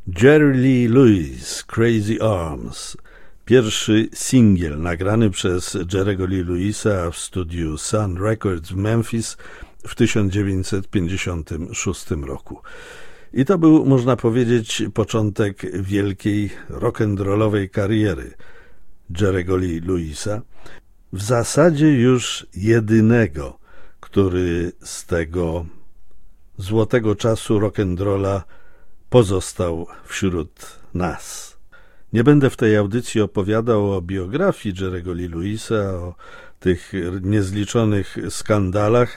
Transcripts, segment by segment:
Jerry Lee Lewis, Crazy Arms, pierwszy singiel nagrany przez Jerry'ego Lee Lewisa w studiu Sun Records w Memphis w 1956 roku. I to był, można powiedzieć, początek wielkiej rock'n'rollowej kariery Jerry'ego Lee Lewisa, w zasadzie już jedynego, który z tego złotego czasu rock'n'rolla pozostał wśród nas. Nie będę w tej audycji opowiadał o biografii Jerry'ego Lee Lewisa, o tych niezliczonych skandalach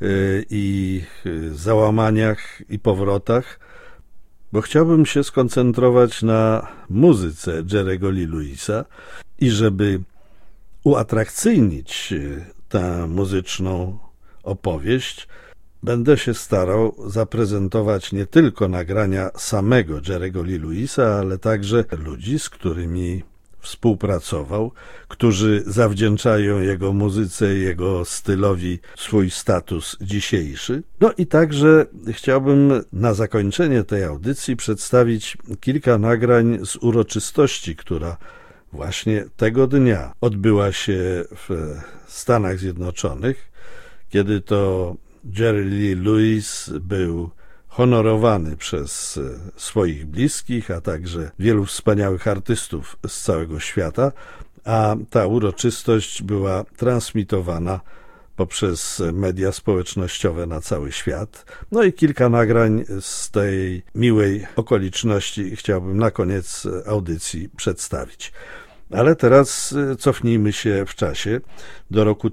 i załamaniach i powrotach, bo chciałbym się skoncentrować na muzyce Jerry'ego Lee Lewisa i żeby uatrakcyjnić tę muzyczną opowieść, będę się starał zaprezentować nie tylko nagrania samego Jerry'ego Lee Lewisa, ale także ludzi, z którymi współpracował, którzy zawdzięczają jego muzyce, jego stylowi swój status dzisiejszy. No i także chciałbym na zakończenie tej audycji przedstawić kilka nagrań z uroczystości, która właśnie tego dnia odbyła się w Stanach Zjednoczonych, kiedy to Jerry Lee Lewis był honorowany przez swoich bliskich, a także wielu wspaniałych artystów z całego świata, a ta uroczystość była transmitowana poprzez media społecznościowe na cały świat. No i kilka nagrań z tej miłej okoliczności chciałbym na koniec audycji przedstawić. Ale teraz cofnijmy się w czasie do roku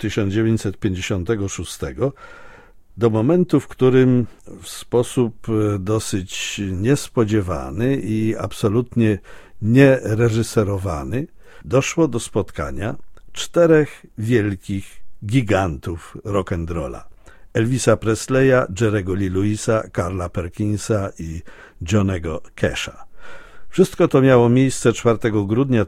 1956, do momentu, w którym w sposób dosyć niespodziewany i absolutnie niereżyserowany doszło do spotkania czterech wielkich gigantów rock'n'rolla: Elvisa Presleya, Jerry'ego Lee Lewisa, Carla Perkinsa i Johnny'ego Casha. Wszystko to miało miejsce 4 grudnia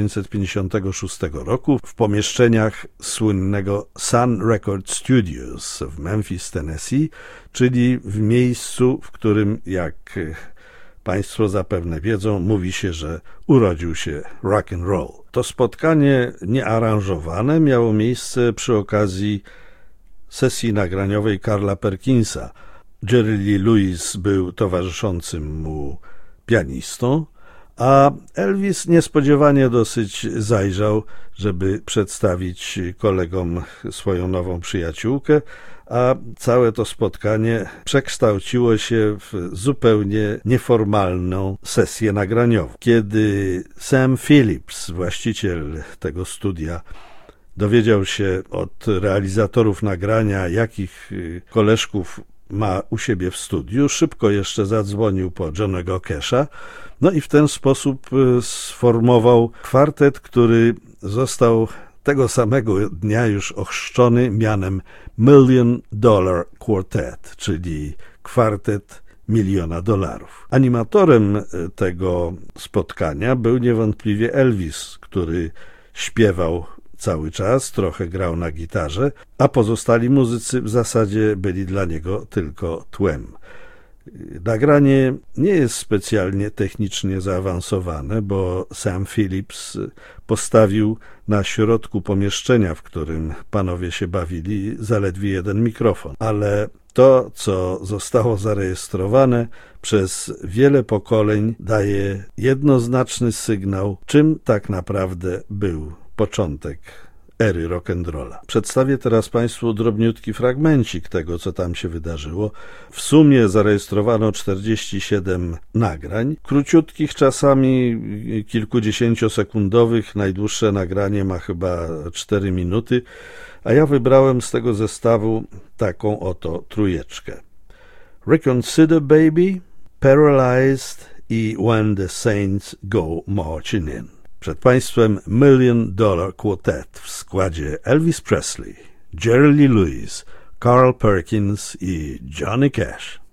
1956 roku w pomieszczeniach słynnego Sun Record Studios w Memphis, Tennessee, czyli w miejscu, w którym, jak Państwo zapewne wiedzą, mówi się, że urodził się rock and roll. To spotkanie niearanżowane miało miejsce przy okazji sesji nagraniowej Carla Perkinsa. Jerry Lee Lewis był towarzyszącym mu pianistą, a Elvis niespodziewanie dosyć zajrzał, żeby przedstawić kolegom swoją nową przyjaciółkę, a całe to spotkanie przekształciło się w zupełnie nieformalną sesję nagraniową. Kiedy Sam Phillips, właściciel tego studia, dowiedział się od realizatorów nagrania, jakich koleżków ma u siebie w studiu, szybko jeszcze zadzwonił po Johnny'ego Casha, no i w ten sposób sformował kwartet, który został tego samego dnia już ochrzczony mianem $1 Million Quartet, czyli kwartet $1 000 000. Animatorem tego spotkania był niewątpliwie Elvis, który śpiewał cały czas, trochę grał na gitarze, a pozostali muzycy w zasadzie byli dla niego tylko tłem. Nagranie nie jest specjalnie technicznie zaawansowane, bo Sam Phillips postawił na środku pomieszczenia, w którym panowie się bawili, zaledwie jeden mikrofon. Ale to, co zostało zarejestrowane przez wiele pokoleń, daje jednoznaczny sygnał, czym tak naprawdę był początek ery rock'n'rolla. Przedstawię teraz Państwu drobniutki fragmencik tego, co tam się wydarzyło. W sumie zarejestrowano 47 nagrań, króciutkich, czasami kilkudziesięciosekundowych. Najdłuższe nagranie ma chyba 4 minuty, a ja wybrałem z tego zestawu taką oto trójeczkę: Reconsider Baby, Paralyzed i When the Saints Go Marching In. Przed Państwem $1 Million Quartet w składzie Elvis Presley, Jerry Lee Lewis, Carl Perkins i Johnny Cash.